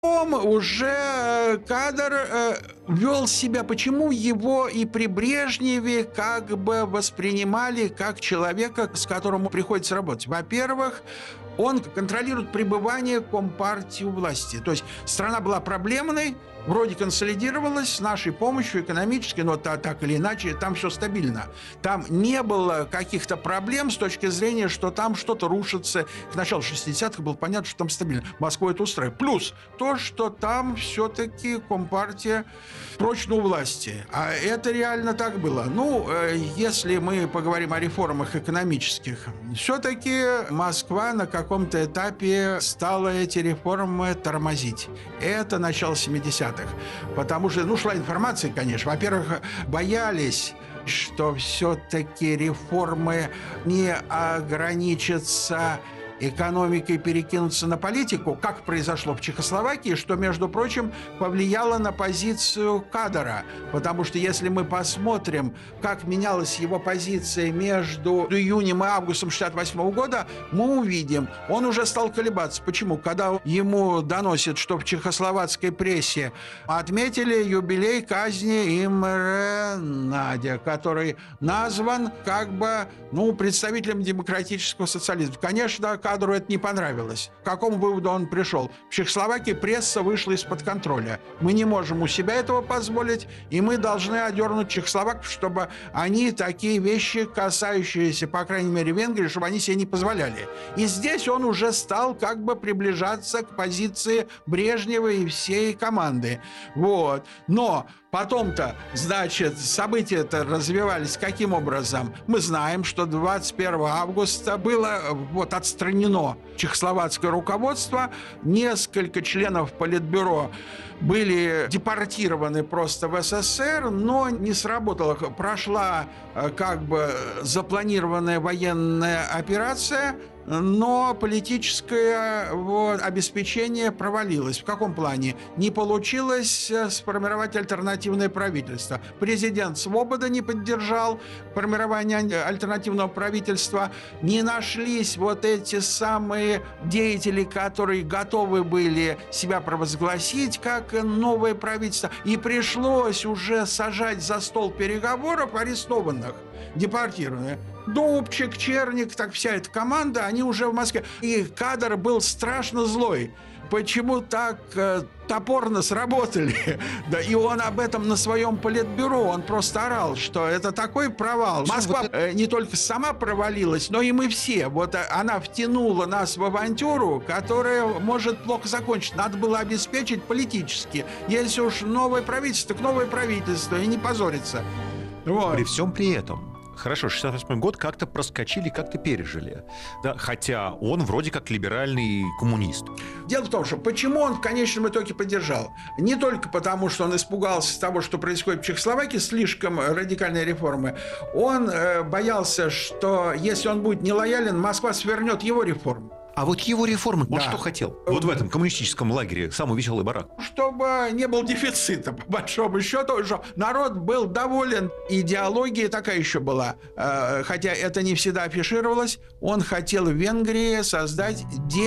уже кадр вел себя, почему его и при Брежневе как бы воспринимали как человека, с которым приходится работать. Во-первых, он контролирует пребывание Компартии у власти. То есть страна была проблемной, вроде консолидировалась с нашей помощью экономической, но так или иначе там все стабильно. Там не было каких-то проблем с точки зрения, что там что-то рушится. К началу 60-х было понятно, что там стабильно. Москву это устраивает. Плюс то, что там все-таки Компартия прочно у власти. А это реально так было. Если мы поговорим о реформах экономических, все-таки Москва на каком-то этапе стала эти реформы тормозить. Это начало 70-х. Потому что, шла информация, конечно. Во-первых, боялись, что все-таки реформы не ограничатся экономикой, перекинуться на политику, как произошло в Чехословакии, что, между прочим, повлияло на позицию Кадора. Потому что если мы посмотрим, как менялась его позиция между июнем и августом 1968 года, мы увидим, он уже стал колебаться. Почему? Когда ему доносят, что в чехословацкой прессе отметили юбилей казни Имре Надя, который назван представителем демократического социализма. Конечно, Кадру это не понравилось. К какому выводу он пришел? В Чехословакии пресса вышла из-под контроля. Мы не можем у себя этого позволить, и мы должны одернуть чехословаков, чтобы они такие вещи, касающиеся, по крайней мере, Венгрии, чтобы они себе не позволяли. И здесь он уже стал приближаться к позиции Брежнева и всей команды. Но потом-то, события-то развивались каким образом? Мы знаем, что 21 августа было отстранено чехословацкое руководство, несколько членов Политбюро были депортированы просто в СССР, но не сработало. Прошла запланированная военная операция, но политическое обеспечение провалилось. В каком плане? Не получилось сформировать альтернативное правительство. Президент Свобода не поддержал формирование альтернативного правительства. Не нашлись эти самые деятели, которые готовы были себя провозгласить как новое правительство. И пришлось уже сажать за стол переговоров арестованных, депортированных. Дубчик, Черник, вся эта команда, они уже в Москве. И Кадр был страшно злой. Почему так топорно сработали? Да, и он об этом на своем политбюро, он просто орал, что это такой провал. Москва не только сама провалилась, но и мы все. Она втянула нас в авантюру, которая может плохо закончиться. Надо было обеспечить политически. Если уж новое правительство, так новое правительство, и не позориться. При всем при этом, хорошо, 68-й год как-то проскочили, как-то пережили. Да, хотя он вроде как либеральный коммунист. Дело в том, что почему он в конечном итоге поддержал? Не только потому, что он испугался того, что происходит в Чехословакии, слишком радикальные реформы. Он боялся, что если он будет нелоялен, Москва свернет его реформы. А его реформы, он что хотел? В этом коммунистическом лагере, самый веселый барак. Чтобы не было дефицита, по большому счету, что народ был доволен. Идеология такая еще была, хотя это не всегда афишировалось. Он хотел в Венгрии создать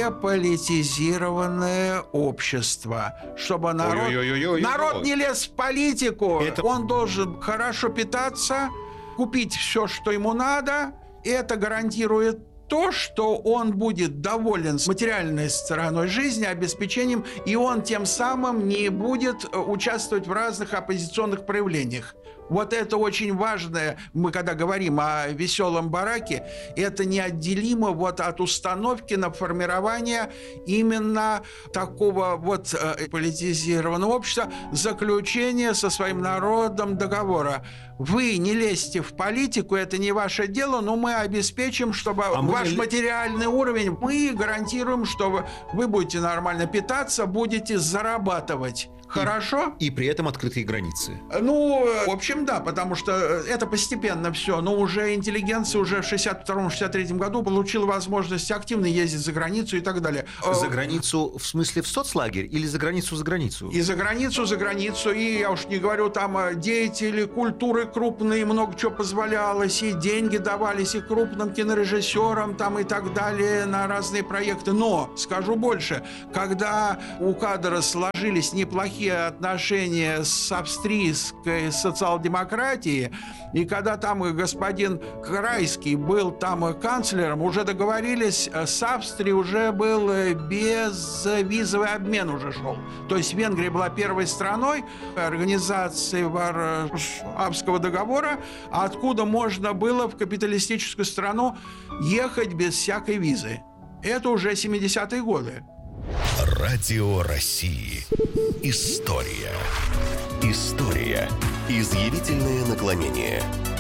деполитизированное общество, чтобы народ не лез в политику. Он должен хорошо питаться, купить все, что ему надо. Это гарантирует то, что он будет доволен с материальной стороной жизни, обеспечением, и он тем самым не будет участвовать в разных оппозиционных проявлениях. Это очень важное, мы когда говорим о веселом бараке, это неотделимо от установки на формирование именно такого политизированного общества, заключения со своим народом договора. Вы не лезьте в политику, это не ваше дело, но мы обеспечим, чтобы ваш материальный уровень, мы гарантируем, что вы будете нормально питаться, будете зарабатывать хорошо. И при этом открытые границы. Ну, в общем, да, потому что это постепенно все. Но уже интеллигенция уже в 62-63 году получила возможность активно ездить за границу и так далее. За границу в смысле в соцлагерь или за границу за границу? И за границу, и я уж не говорю, там деятели культуры крупные, много чего позволялось, и деньги давались и крупным кинорежиссерам там и так далее на разные проекты. Но, скажу больше, когда у кадра сложились неплохие отношения с австрийской социал-демократией, и когда там господин Крайский был там канцлером, уже договорились с Австрией, уже был безвизовый обмен уже шел. То есть Венгрия была первой страной организации Варшавского договора, откуда можно было в капиталистическую страну ехать без всякой визы. Это уже 70-е годы. Радио России. История. История. Изъявительное наклонение.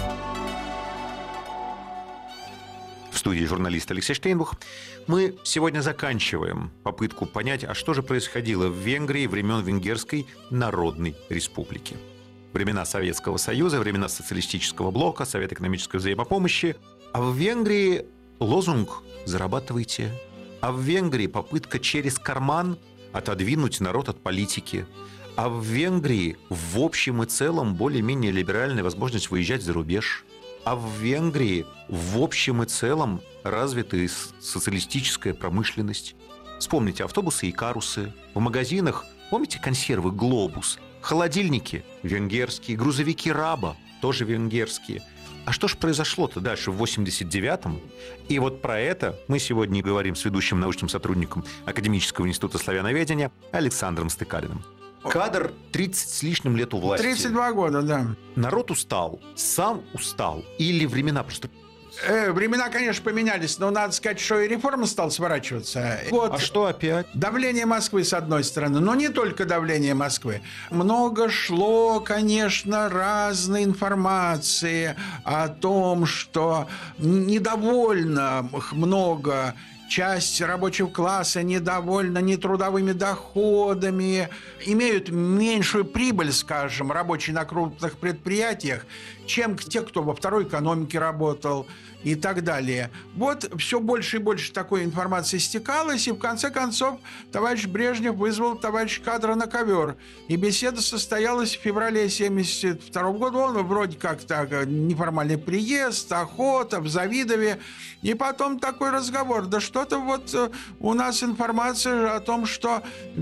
В студии журналист Алексей Штейнбух. Мы сегодня заканчиваем попытку понять, а что же происходило в Венгрии времен Венгерской Народной Республики. Времена Советского Союза, времена социалистического блока, Совет экономической взаимопомощи. А в Венгрии лозунг «Зарабатывайте». А в Венгрии попытка через карман отодвинуть народ от политики. А в Венгрии в общем и целом более-менее либеральная возможность выезжать за рубеж. А в Венгрии в общем и целом развитая социалистическая промышленность. Вспомните автобусы и карусы. В магазинах, помните консервы «Глобус», холодильники венгерские, грузовики «Раба» тоже венгерские. А что же произошло-то дальше в 89-м? И вот про это мы сегодня и говорим с ведущим научным сотрудником Академического института славяноведения Александром Стыкалиным. Кадр 30 с лишним лет у власти. 32 года, да. Народ устал, сам устал или времена просто... Времена, конечно, поменялись, но надо сказать, что и реформа стала сворачиваться. Вот. А что опять? Давление Москвы, с одной стороны, но не только давление Москвы. Много шло, конечно, разной информации о том, что недовольно много... Часть рабочего класса недовольна нетрудовыми доходами, имеют меньшую прибыль, скажем, рабочие на крупных предприятиях, чем те, кто во второй экономике работал и так далее. Вот все больше и больше такой информации стекалось, и в конце концов товарищ Брежнев вызвал товарища Кадра на ковер. И беседа состоялась в феврале 1972 года. Он вроде как так, неформальный приезд, охота в Завидове. И потом такой разговор. Да что-то вот у нас информация о том, что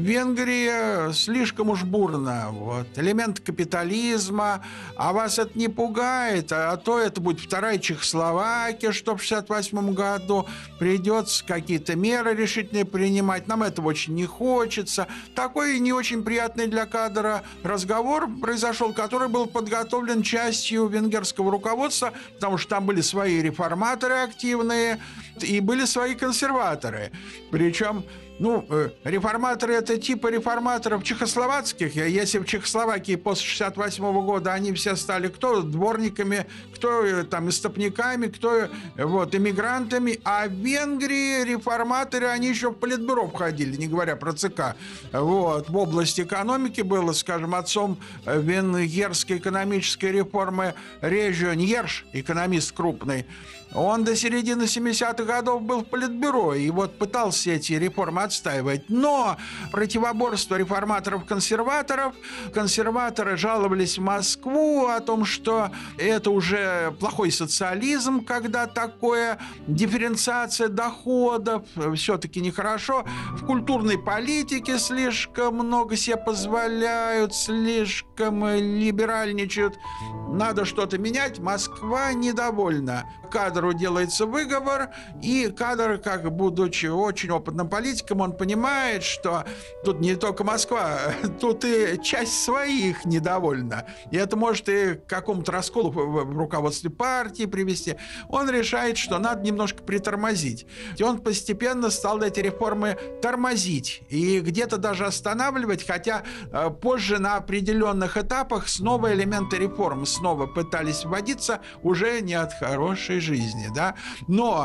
Венгрия слишком уж бурно. Вот. Элемент капитализма. А вас это не пугает? А то это будет вторая Чехословакия, что в 1968 году придется какие-то меры решительные принимать. Нам этого очень не хочется. Такой не очень приятный для кадра разговор произошел, который был подготовлен частью венгерского руководства, потому что там были свои реформаторы активные и были свои консерваторы. Причем реформаторы – это типа реформаторов чехословацких. Если в Чехословакии после 1968 года они все стали кто дворниками, кто там истопниками, кто эмигрантами, а в Венгрии реформаторы, они еще в политбюро входили, не говоря про ЦК. В области экономики было, скажем, отцом венгерской экономической реформы Режио Ньерш, экономист крупный. Он до середины 70-х годов был в политбюро и пытался эти реформы отстаивать. Но противоборство реформаторов-консерваторов, консерваторы жаловались в Москву о том, что это уже плохой социализм, когда такое дифференциация доходов, все-таки нехорошо. В культурной политике слишком много себе позволяют, слишком либеральничают. Надо что-то менять. Москва недовольна. Кадру делается выговор, и кадр, как будучи очень опытным политиком, он понимает, что тут не только Москва, тут и часть своих недовольна. И это может и к какому-то расколу в руководстве партии привести. Он решает, что надо немножко притормозить. И он постепенно стал эти реформы тормозить и где-то даже останавливать, хотя позже на определенных этапах снова элементы реформ снова пытались вводиться уже не от хорошей жизни, да. Но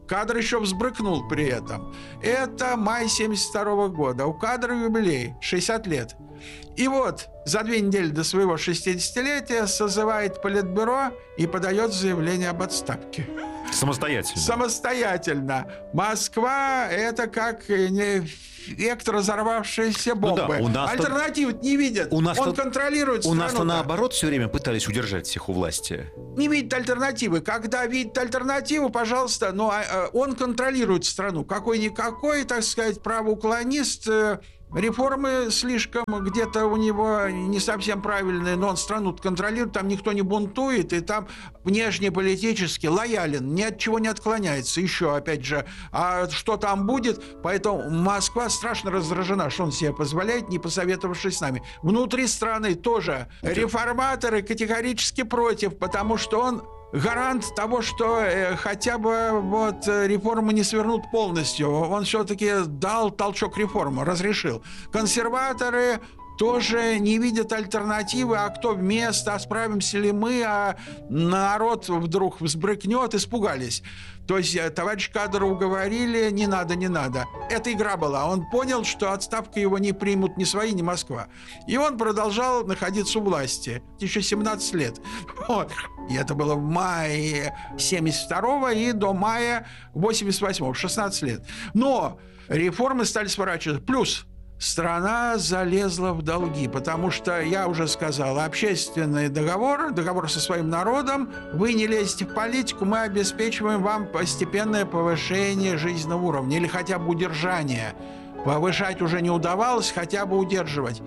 Кадр еще взбрыкнул при этом. Это май 1972 года. У Кадра юбилей, 60 лет. И вот за 2 недели до своего 60-летия созывает Политбюро и подает заявление об отставке. Самостоятельно? Самостоятельно. Москва – это как вектор разорвавшейся бомбы. Ну да, альтернатив не видит. Он контролирует страну. У нас-то наоборот все время пытались удержать всех у власти. Не видит альтернативы. Когда видит альтернативу, пожалуйста, но он контролирует страну. Какой-никакой, так сказать, правоуклонист. Реформы слишком где-то у него не совсем правильные, но он страну контролирует, там никто не бунтует, и там внешнеполитически лоялен, ни от чего не отклоняется. Еще, опять же, а что там будет? Поэтому Москва страшно раздражена, что он себе позволяет, не посоветовавшись с нами. Внутри страны тоже реформаторы категорически против, потому что он гарант того, что хотя бы вот реформы не свернут полностью. Он все-таки дал толчок реформы, разрешил. Консерваторы тоже не видят альтернативы, а кто вместо, а справимся ли мы, а народ вдруг взбрыкнет, испугались. То есть товарищ Кадра уговорили, не надо. Это игра была. Он понял, что отставку его не примут ни свои, ни Москва. И он продолжал находиться у власти. Еще 17 лет. Вот. И это было в мае 1972 и до мая 1988, 16 лет. Но реформы стали сворачиваться. Плюс страна залезла в долги, потому что, я уже сказал, общественный договор со своим народом, вы не лезете в политику, мы обеспечиваем вам постепенное повышение жизненного уровня или хотя бы удержание. Повышать уже не удавалось, хотя бы удерживать.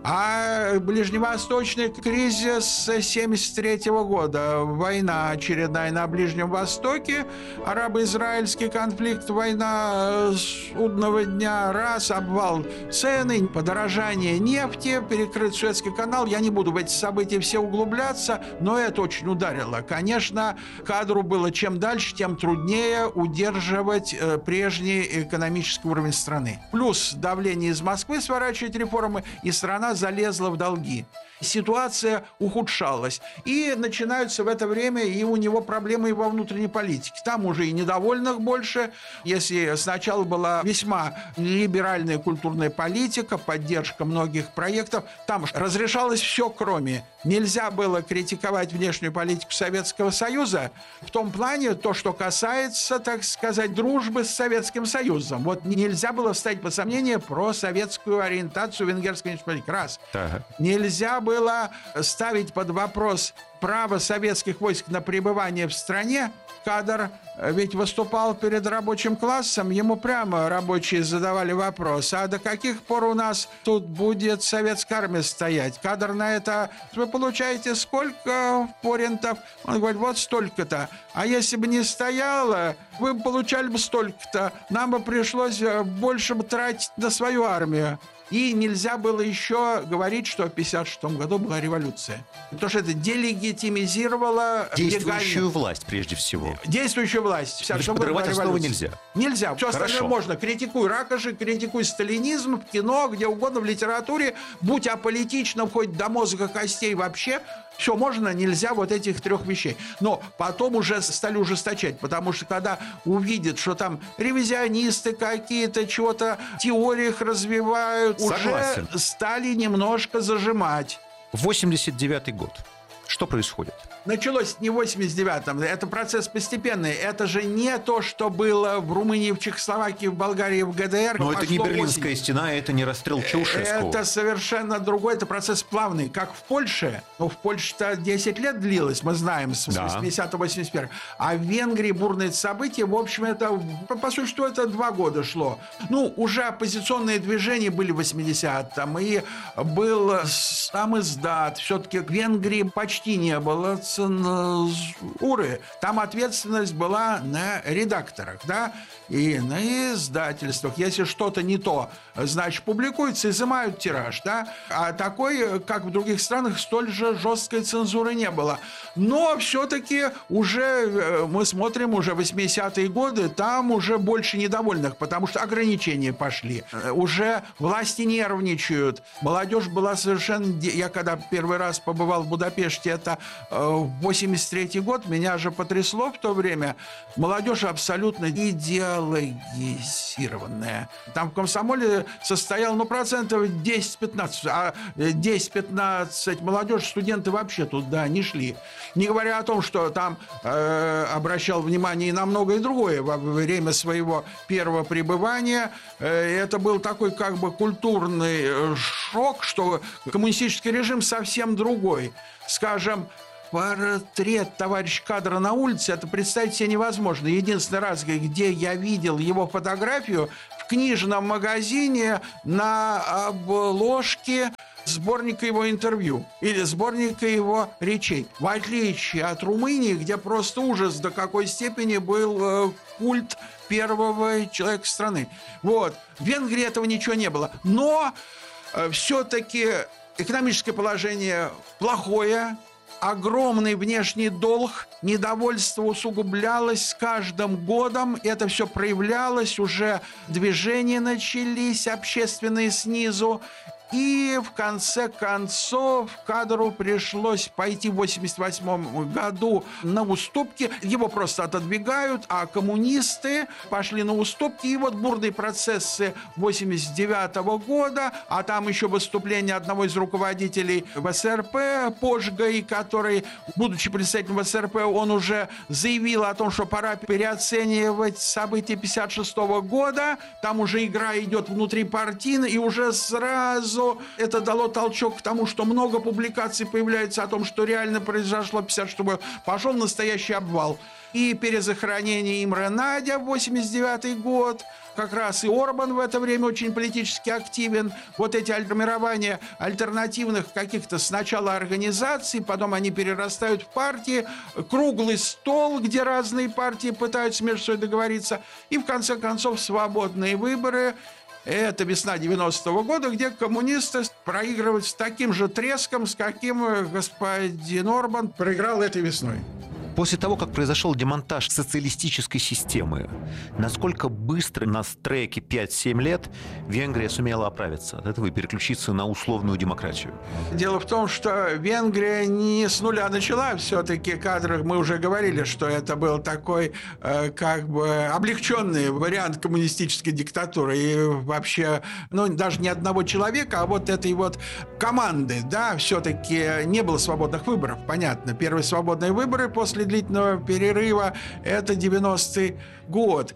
А ближневосточный кризис 1973 года, война очередная на Ближнем Востоке, арабо-израильский конфликт, война судного дня, обвал цены, подорожание нефти, перекрыт Суэцкий канал. Я не буду в эти события все углубляться, но это очень ударило. Конечно, Кадру было чем дальше, тем труднее удерживать прежний экономический уровень страны. Плюс давление из Москвы сворачивать реформы, и страна залезла в долги. Ситуация ухудшалась. И начинаются в это время и у него проблемы и во внутренней политике. Там уже и недовольных больше. Если сначала была весьма либеральная культурная политика, поддержка многих проектов, там разрешалось все, кроме. Нельзя было критиковать внешнюю политику Советского Союза в том плане, то, что касается, так сказать, дружбы с Советским Союзом. Вот нельзя было ставить под сомнение про советскую ориентацию венгерской политики. Раз. Нельзя было ставить под вопрос право советских войск на пребывание в стране. Кадр ведь выступал перед рабочим классом, ему прямо рабочие задавали вопрос: а до каких пор у нас тут будет советская армия стоять? Кадр на это: вы получаете сколько форинтов? Он говорит: вот столько-то. А если бы не стояло, вы бы получали бы столько-то. Нам бы пришлось больше тратить на свою армию. И нельзя было еще говорить, что в 1956 году была революция. Потому что это делегитимизировало действующую власть, прежде всего. Действующую власть. Подрывать основу нельзя. Нельзя. Все остальное можно. Критикуй Ракоши, критикуй сталинизм в кино, где угодно, в литературе. Будь аполитичным, хоть до мозга костей вообще. Все можно, нельзя вот этих 3 вещей. Но потом уже стали ужесточать, потому что когда увидят, что там ревизионисты какие-то, чего-то в теориях развивают, Согласен. Уже стали немножко зажимать. 89-й год. Что происходит? Началось не в 89-м, это процесс постепенный. Это же не то, что было в Румынии, в Чехословакии, в Болгарии, в ГДР. Но это не Берлинская стена, это не расстрел Чаушеску. Это совершенно другой, это процесс плавный. Как в Польше. Ну, в Польше-то 10 лет длилось, мы знаем, с 80-81. А в Венгрии бурные события, в общем, это, по сути, что это 2 года шло. Ну, уже оппозиционные движения были в 80-м, и был сам издат. Все-таки в Венгрии почти не было цензуры. Там ответственность была на редакторах, да, и на издательствах. Если что-то не то, значит, публикуется, изымают тираж, да. А такой, как в других странах, столь же жесткой цензуры не было. Но все-таки уже мы смотрим уже 80-е годы, там уже больше недовольных, потому что ограничения пошли. Уже власти нервничают. Молодежь была совершенно... Я когда первый раз побывал в Будапеште, это 83-й год, меня же потрясло в то время. Молодежь абсолютно идеологизированная. Там в комсомоле состояло, процентов 10-15, а 10-15 молодежь, студенты вообще туда не шли. Не говоря о том, что там обращал внимание и на многое другое во время своего первого пребывания. Это был такой как бы культурный шок, что коммунистический режим совсем другой. Скажем, портрет товарища Кадра на улице, это представить себе невозможно. Единственный раз, где я видел его фотографию, в книжном магазине на обложке сборника его интервью или сборника его речей. В отличие от Румынии, где просто ужас до какой степени был культ первого человека страны. Вот. В Венгрии этого ничего не было. Но все-таки экономическое положение плохое, огромный внешний долг, недовольство усугублялось с каждым годом. Это все проявлялось, уже движения начались общественные снизу. И в конце концов Кадру пришлось пойти в 1988 году на уступки. Его просто отодвигают, а коммунисты пошли на уступки. И вот бурные процессы 1989 года, а там еще выступление одного из руководителей ВСРП, Пожгой, который, будучи представителем ВСРП, он уже заявил о том, что пора переоценивать события 1956 года. Там уже игра идет внутрипартийно, и уже сразу это дало толчок к тому, что много публикаций появляется о том, что реально произошло 56 год. Пошел настоящий обвал. И перезахоронение Имре Надя в 89 год. Как раз и Орбан в это время очень политически активен. Вот эти формирования альтернативных каких-то сначала организаций, потом они перерастают в партии. Круглый стол, где разные партии пытаются между собой договориться. И в конце концов свободные выборы. Это весна 90-го года, где коммунисты проигрывают с таким же треском, с каким господин Орбан проиграл этой весной. После того, как произошел демонтаж социалистической системы, насколько быстро на треке 5-7 лет Венгрия сумела оправиться от этого и переключиться на условную демократию? Дело в том, что Венгрия не с нуля начала. Все-таки кадры, мы уже говорили, что это был такой как бы облегченный вариант коммунистической диктатуры. И вообще, даже не одного человека, а вот этой вот команды, да, все-таки не было свободных выборов, понятно. Первые свободные выборы после длительного перерыва – это 90-й год.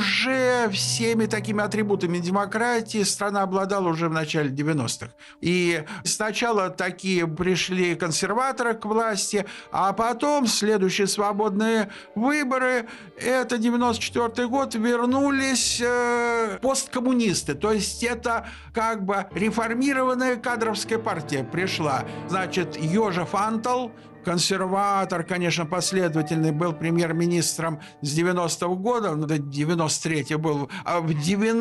Уже всеми такими атрибутами демократии страна обладала уже в начале 90-х. И сначала такие пришли консерваторы к власти, а потом следующие свободные выборы – это 94-й год, вернулись посткоммунисты. То есть это как бы реформированная кадровская партия пришла. Значит, Йожеф Антал, консерватор, конечно, последовательный, был премьер-министром с 90-го года, до 93-го был, а в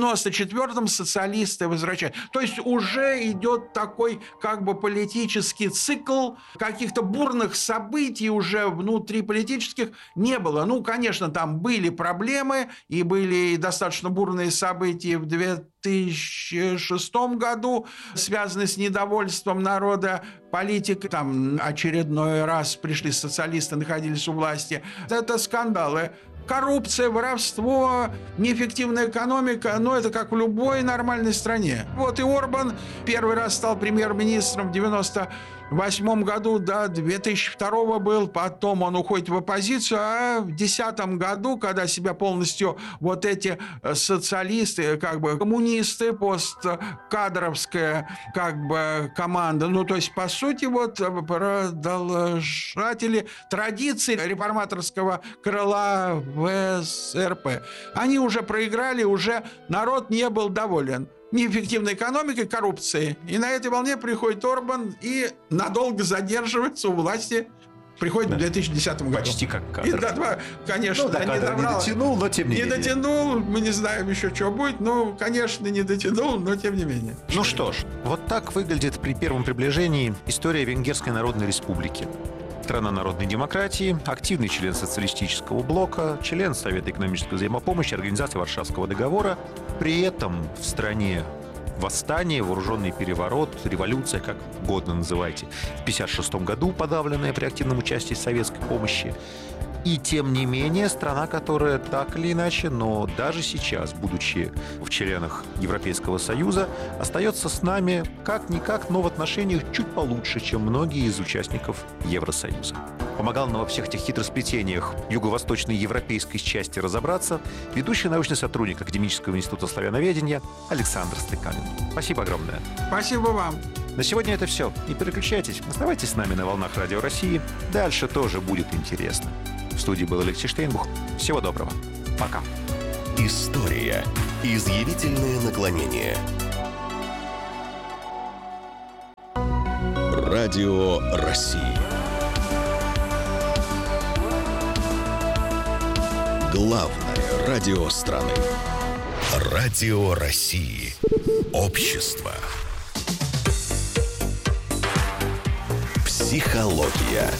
94-м социалисты возвращают. То есть уже идет такой как бы политический цикл, каких-то бурных событий уже внутриполитических не было. Конечно, там были проблемы, и были достаточно бурные события в 2006 году, связанные с недовольством народа политикой. Там очередной раз пришли социалисты, находились у власти. Это скандалы. Коррупция, воровство, неэффективная экономика, это как в любой нормальной стране. Вот и Орбан первый раз стал премьер-министром в 1998 году, до 2002 был, потом он уходит в оппозицию, а в 2010 году, когда себя полностью вот эти социалисты, как бы коммунисты, посткадровская как бы команда, то есть по сути вот продолжатели традиций реформаторского крыла ВСРП. Они уже проиграли, уже народ не был доволен. Неэффективной экономикой, коррупцией. И на этой волне приходит Орбан и надолго задерживается у власти. Приходит в 2010 году. Почти как кадр. Конечно, до кадра не дотянул, но тем не менее. Не дотянул, мы не знаем еще, что будет. Конечно, не дотянул, но тем не менее. Что ж, вот так выглядит при первом приближении история Венгерской Народной Республики. Страна народной демократии, активный член социалистического блока, член Совета экономической взаимопомощи, организации Варшавского договора. При этом в стране восстание, вооруженный переворот, революция, как угодно называйте, в 1956 году, подавленная при активном участии советской помощи. И тем не менее, страна, которая так или иначе, но даже сейчас, будучи в членах Европейского Союза, остается с нами как-никак, но в отношениях чуть получше, чем многие из участников Евросоюза. Помогал нам во всех этих хитросплетениях юго-восточной европейской части разобраться ведущий научный сотрудник Академического института славяноведения Александр Стыканин. Спасибо огромное. Спасибо вам. На сегодня это все. Не переключайтесь, оставайтесь с нами на волнах Радио России. Дальше тоже будет интересно. В студии был Алексей Штейнбух. Всего доброго. Пока. История. Изъявительное наклонение. Радио России. Главное радио страны. Радио России. Общество. Психология.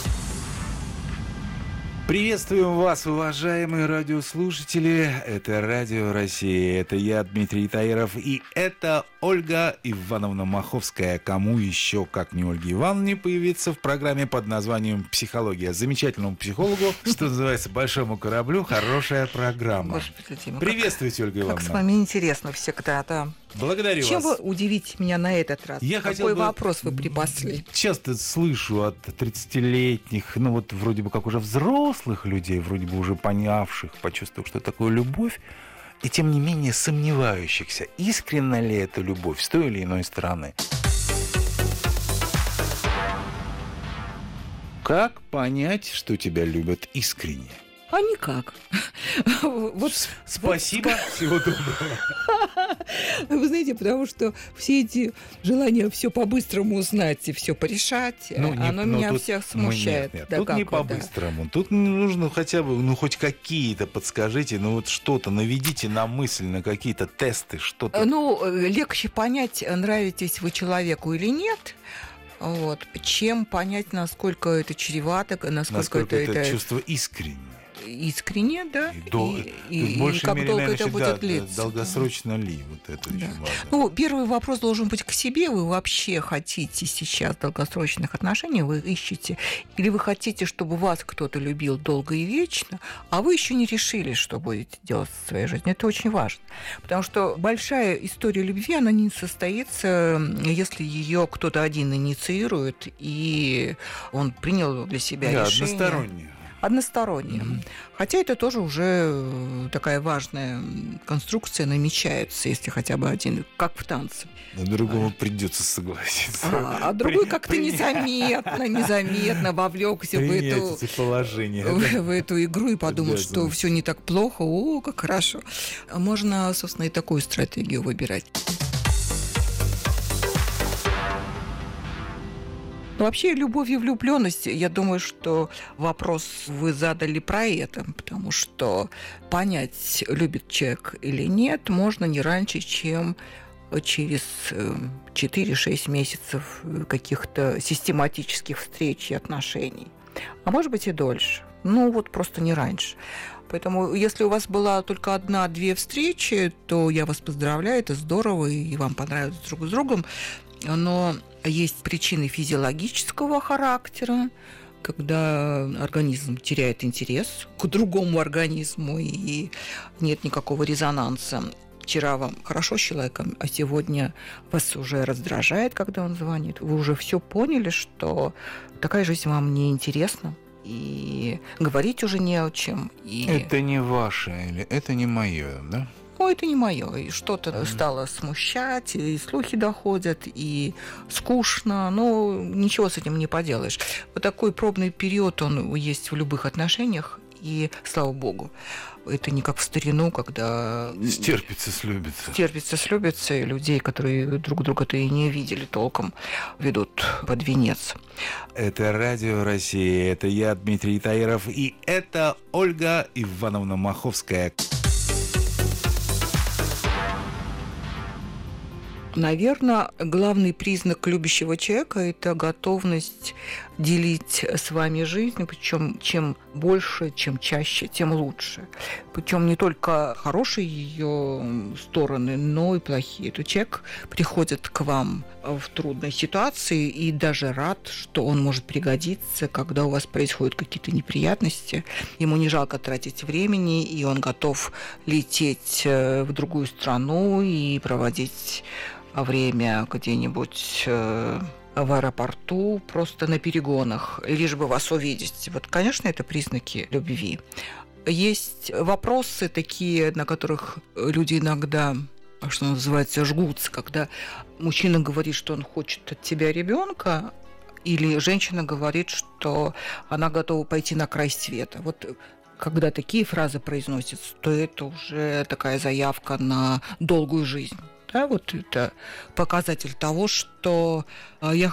Приветствуем вас, уважаемые радиослушатели. Это Радио Россия. Это я, Дмитрий Таиров. И это Ольга Ивановна Маховская. Кому еще, как не Ольге Ивановне, появиться в программе под названием «Психология». Замечательному психологу, что называется, большому кораблю. Хорошая программа. Господи, Дима, приветствуйте, Ольга Ивановна. Как с вами интересно всегда, да. Благодарю Чем вас. вы удивите меня на этот раз? Какой вопрос вы припасли? Часто слышу от 30-летних, ну вот вроде бы как уже взрослых людей, вроде бы уже понявших, почувствовав, что такое любовь, и тем не менее сомневающихся, искренна ли эта любовь с той или иной стороны. Как понять, что тебя любят искренне? А никак. Спасибо, всего доброго. Вы знаете, потому что все эти желания все по-быстрому узнать и все порешать, оно меня всех смущает. Нет, тут не по-быстрому. Тут нужно хотя бы, хоть какие-то подскажите, вот что-то наведите на мысль, на какие-то тесты, что-то. Легче понять, нравитесь вы человеку или нет, чем понять, насколько это чревато, насколько это чувство искреннее. Искренне, да. И как мере, долго наверное, это будет длиться. Долгосрочно ли? Вот это очень важно. Первый вопрос должен быть к себе. Вы вообще хотите сейчас долгосрочных отношений? Вы ищете? Или вы хотите, чтобы вас кто-то любил долго и вечно, а вы еще не решили, что будете делать в своей жизни? Это очень важно. Потому что большая история любви, она не состоится, если ее кто-то один инициирует, и он принял для себя решение. Односторонне. Хотя это тоже уже такая важная конструкция, намечается, если хотя бы один, как в танце. На другому придется согласиться. А другой как-то незаметно вовлекся в эту игру и подумал, что все не так плохо, как хорошо. Можно, собственно, и такую стратегию выбирать. Вообще, любовь и влюблённость, я думаю, что вопрос вы задали про это, потому что понять, любит человек или нет, можно не раньше, чем через 4-6 месяцев каких-то систематических встреч и отношений. А может быть и дольше. Просто не раньше. Поэтому, если у вас была только 1-2 встречи, то я вас поздравляю, это здорово, и вам понравилось друг с другом. Но есть причины физиологического характера, когда организм теряет интерес к другому организму, и нет никакого резонанса. Вчера вам хорошо с человеком, а сегодня вас уже раздражает, когда он звонит. Вы уже все поняли, что такая жизнь вам не интересна, и говорить уже не о чем. Это не ваше, или это не мое, да? Это не мое. И что-то стало смущать, и слухи доходят, и скучно. Ничего с этим не поделаешь. Вот такой пробный период, он есть в любых отношениях, и слава богу. Это не как в старину, когда... Стерпится, слюбится. И людей, которые друг друга-то и не видели толком, ведут под венец. Это Радио Россия. Это я, Дмитрий Таиров. И это Ольга Ивановна Наверное, главный признак любящего человека – это готовность делить с вами жизнь, причем чем больше, чем чаще, тем лучше. Причем не только хорошие ее стороны, но и плохие. То человек приходит к вам в трудной ситуации и даже рад, что он может пригодиться, когда у вас происходят какие-то неприятности. Ему не жалко тратить времени, и он готов лететь в другую страну и проводить время где-нибудь в аэропорту, просто на перегонах, лишь бы вас увидеть. Вот, конечно, это признаки любви. Есть вопросы такие, на которых люди иногда, что называется, жгутся, когда мужчина говорит, что он хочет от тебя ребенка, или женщина говорит, что она готова пойти на край света. Вот когда такие фразы произносятся, то это уже такая заявка на долгую жизнь. Да, вот это показатель того, что я